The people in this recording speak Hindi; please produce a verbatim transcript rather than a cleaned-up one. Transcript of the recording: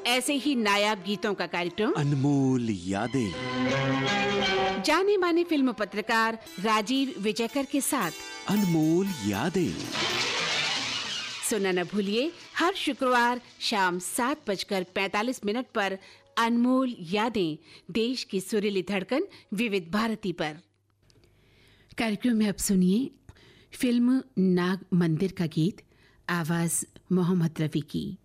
ऐसे ही नायाब गीतों का कार्यक्रम अनमोल यादें, जाने माने फिल्म पत्रकार राजीव विजयकर के साथ अनमोल यादें सुनना न भूलिए हर शुक्रवार शाम सात बजकर पैंतालीस मिनट पर अनमोल यादें, देश की सुरीली धड़कन विविध भारती पर। कार्यक्रम में अब सुनिए फिल्म नाग मंदिर का गीत, आवाज मोहम्मद रफी की।